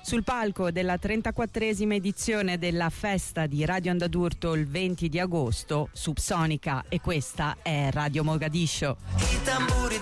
Sul palco della 34esima edizione della festa di Radio Onda d'Urto il 20 di agosto, Subsonica, e questa è Radio Mogadiscio.